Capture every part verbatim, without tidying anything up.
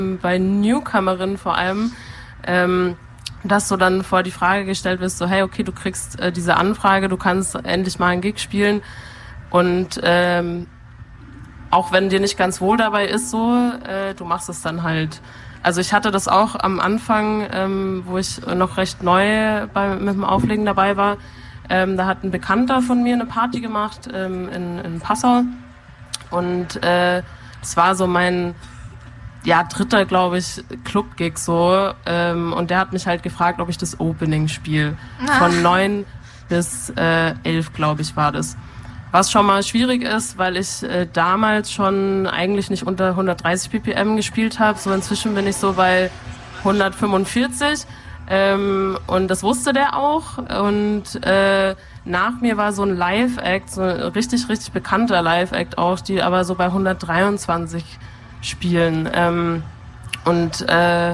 Bei Newcomerinnen vor allem, ähm, dass du dann vor die Frage gestellt wirst, so hey, okay, du kriegst äh, diese Anfrage, du kannst endlich mal einen Gig spielen und ähm, auch wenn dir nicht ganz wohl dabei ist, so, äh, du machst es dann halt. Also ich hatte das auch am Anfang, ähm, wo ich noch recht neu bei, mit dem Auflegen dabei war, ähm, da hat ein Bekannter von mir eine Party gemacht ähm, in, in Passau und äh, das war so mein ja, dritter, glaube ich, Club-Gig so. Ähm, und der hat mich halt gefragt, ob ich das Opening spiele. Von neun bis äh, elf, glaube ich, war das. Was schon mal schwierig ist, weil ich äh, damals schon eigentlich nicht unter hundertdreißig B P M gespielt habe. So inzwischen bin ich so bei hundertfünfundvierzig. Ähm, und das wusste der auch. Und äh, nach mir war so ein Live-Act, so ein richtig, richtig bekannter Live-Act auch, die aber so bei hundertdreiundzwanzig spielen. Ähm, und äh,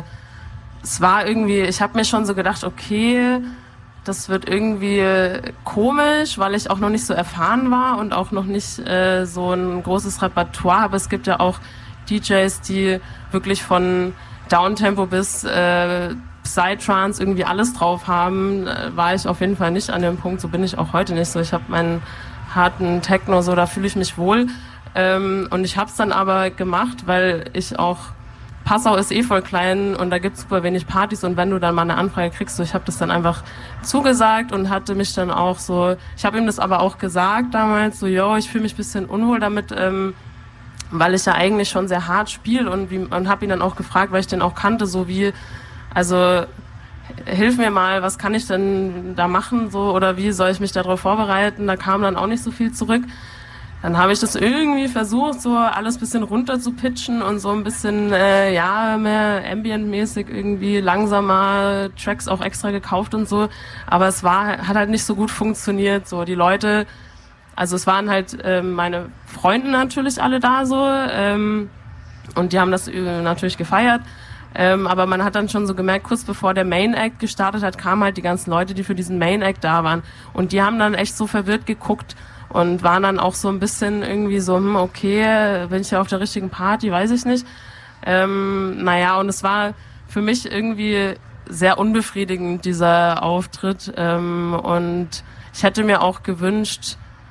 es war irgendwie, ich habe mir schon so gedacht, okay, das wird irgendwie komisch, weil ich auch noch nicht so erfahren war und auch noch nicht äh, so ein großes Repertoire habe. Es gibt ja auch D Js, die wirklich von Downtempo bis äh, Psytrance irgendwie alles drauf haben. Äh, war ich auf jeden Fall nicht an dem Punkt, so bin ich auch heute nicht so. Ich habe meinen harten Techno, so da fühle ich mich wohl. Ähm, und ich habe es dann aber gemacht, weil ich auch, Passau ist eh voll klein und da gibt's super wenig Partys und wenn du dann mal eine Anfrage kriegst, so ich habe das dann einfach zugesagt und hatte mich dann auch so, ich habe ihm das aber auch gesagt damals, so yo, ich fühle mich ein bisschen unwohl damit, ähm, weil ich ja eigentlich schon sehr hart spiele und, wie, und habe ihn dann auch gefragt, weil ich den auch kannte, so wie, also hilf mir mal, was kann ich denn da machen so oder wie soll ich mich darauf vorbereiten, da kam dann auch nicht so viel zurück. Dann habe ich das irgendwie versucht, so alles ein bisschen runter zu pitchen und so ein bisschen, äh, ja, mehr ambient-mäßig irgendwie langsamer, Tracks auch extra gekauft und so. Aber es war, hat halt nicht so gut funktioniert, so die Leute, also es waren halt äh, meine Freunde natürlich alle da so ähm, und die haben das äh, natürlich gefeiert. Ähm, aber man hat dann schon so gemerkt, kurz bevor der Main Act gestartet hat, kamen halt die ganzen Leute, die für diesen Main Act da waren. Und die haben dann echt so verwirrt geguckt, und waren dann auch so ein bisschen irgendwie so, hm, okay, bin ich ja auf der richtigen Party, weiß ich nicht. Ähm, naja, und es war für mich irgendwie sehr unbefriedigend, dieser Auftritt. Ähm, und ich hätte mir auch gewünscht,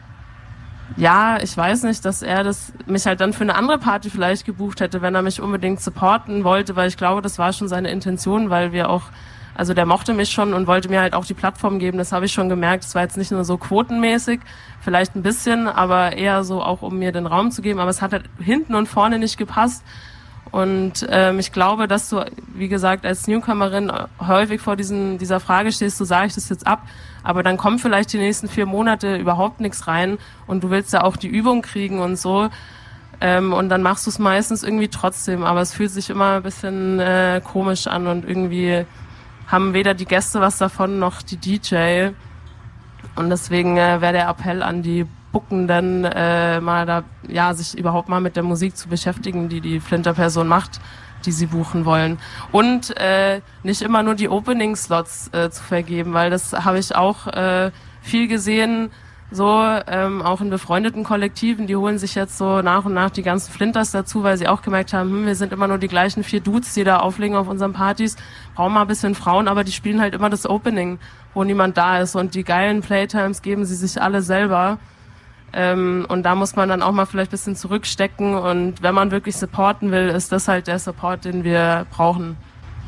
ja, ich weiß nicht, dass er das mich halt dann für eine andere Party vielleicht gebucht hätte, wenn er mich unbedingt supporten wollte, weil ich glaube, das war schon seine Intention, weil wir auch, also der mochte mich schon und wollte mir halt auch die Plattform geben, das habe ich schon gemerkt. Es war jetzt nicht nur so quotenmäßig, vielleicht ein bisschen, aber eher so auch, um mir den Raum zu geben. Aber es hat halt hinten und vorne nicht gepasst. Und ähm, ich glaube, dass du, wie gesagt, als Newcomerin häufig vor diesen, dieser Frage stehst, so sage ich das jetzt ab, aber dann kommt vielleicht die nächsten vier Monate überhaupt nichts rein und du willst ja auch die Übung kriegen und so. Ähm, und dann machst du es meistens irgendwie trotzdem, aber es fühlt sich immer ein bisschen äh, komisch an und irgendwie haben weder die Gäste was davon, noch die D J. Und deswegen äh, wäre der Appell an die Bookenden, äh, mal da, ja, sich überhaupt mal mit der Musik zu beschäftigen, die die Flinter-Person macht, die sie buchen wollen. Und äh, nicht immer nur die Opening-Slots äh, zu vergeben, weil das habe ich auch äh, viel gesehen, so ähm, auch in befreundeten Kollektiven, die holen sich jetzt so nach und nach die ganzen Flinters dazu, weil sie auch gemerkt haben, hm, wir sind immer nur die gleichen vier Dudes, die da auflegen auf unseren Partys, brauchen mal ein bisschen Frauen, aber die spielen halt immer das Opening, wo niemand da ist und die geilen Playtimes geben sie sich alle selber. Ähm, und da muss man dann auch mal vielleicht ein bisschen zurückstecken und wenn man wirklich supporten will, ist das halt der Support, den wir brauchen.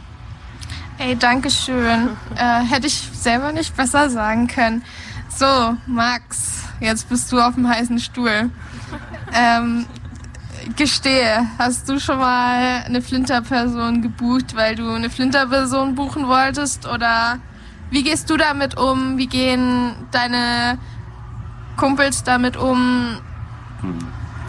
Ey, danke schön. äh, hätte ich selber nicht besser sagen können. So, Max, jetzt bist du auf dem heißen Stuhl. Ähm, gestehe, hast du schon mal eine Flinter-Person gebucht, weil du eine Flinter-Person buchen wolltest? Oder wie gehst du damit um? Wie gehen deine Kumpels damit um? Hm.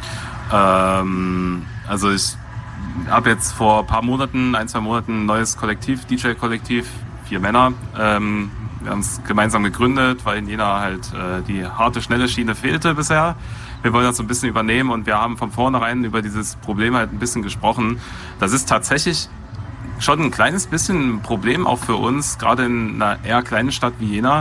Ähm, also ich habe jetzt vor ein paar Monaten, ein, zwei Monaten ein neues Kollektiv, D J-Kollektiv, vier Männer. Ähm, wir haben es gemeinsam gegründet, weil in Jena halt äh, die harte, schnelle Schiene fehlte bisher. Wir wollen das so ein bisschen übernehmen und wir haben von vornherein über dieses Problem halt ein bisschen gesprochen. Das ist tatsächlich schon ein kleines bisschen ein Problem auch für uns, gerade in einer eher kleinen Stadt wie Jena,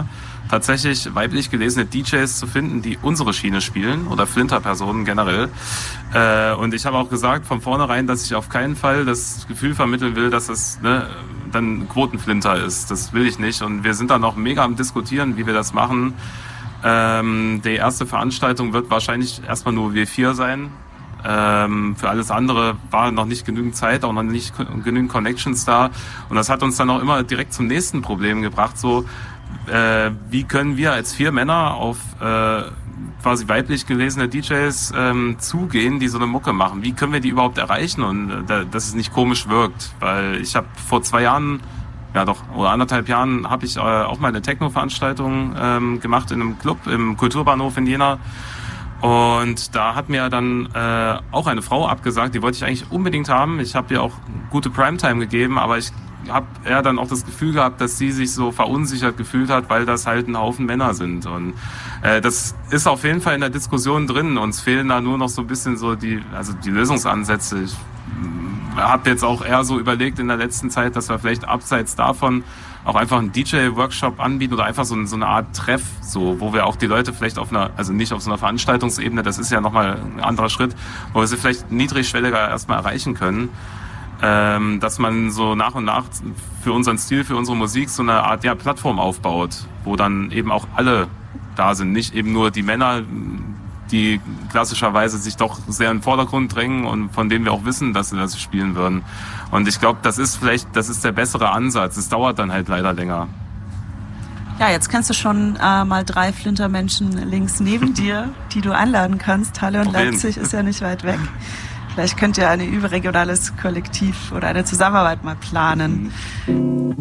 tatsächlich weiblich gelesene D Js zu finden, die unsere Schiene spielen oder Flinter-Personen generell. Äh, und ich habe auch gesagt von vornherein, dass ich auf keinen Fall das Gefühl vermitteln will, dass es ne, dann Quotenflinter ist. Das will ich nicht. Und wir sind da noch mega am Diskutieren, wie wir das machen. Ähm, die erste Veranstaltung wird wahrscheinlich erstmal nur wir vier sein. Ähm, für alles andere war noch nicht genügend Zeit, auch noch nicht genügend Connections da. Und das hat uns dann auch immer direkt zum nächsten Problem gebracht. So, äh, wie können wir als vier Männer auf äh, quasi weiblich gelesene D Js ähm, zugehen, die so eine Mucke machen? Wie können wir die überhaupt erreichen und äh, dass es nicht komisch wirkt? Weil ich habe vor zwei Jahren, ja doch, oder anderthalb Jahren habe ich äh, auch mal eine Techno-Veranstaltung ähm, gemacht in einem Club im Kulturbahnhof in Jena. Und da hat mir dann äh, auch eine Frau abgesagt, die wollte ich eigentlich unbedingt haben. Ich habe ihr auch gute Primetime gegeben, aber ich habe eher dann auch das Gefühl gehabt, dass sie sich so verunsichert gefühlt hat, weil das halt ein Haufen Männer sind. Und äh, das ist auf jeden Fall in der Diskussion drin. Uns fehlen da nur noch so ein bisschen so die, also die Lösungsansätze. Ich habe jetzt auch eher so überlegt in der letzten Zeit, dass wir vielleicht abseits davon auch einfach einen D J-Workshop anbieten oder einfach so, so eine Art Treff, so, wo wir auch die Leute vielleicht auf einer, also nicht auf so einer Veranstaltungsebene, das ist ja nochmal ein anderer Schritt, wo wir sie vielleicht niedrigschwelliger erstmal erreichen können, ähm, dass man so nach und nach für unseren Stil, für unsere Musik so eine Art ja, Plattform aufbaut, wo dann eben auch alle da sind, nicht eben nur die Männer, die klassischerweise sich doch sehr in den Vordergrund drängen und von denen wir auch wissen, dass sie das spielen würden. Und ich glaube, das ist vielleicht, das ist der bessere Ansatz. Es dauert dann halt leider länger. Ja, jetzt kennst du schon äh, mal drei Flintermenschen links neben dir, die du einladen kannst. Halle und Leipzig ist ja nicht weit weg. Vielleicht könnt ihr ein überregionales Kollektiv oder eine Zusammenarbeit mal planen.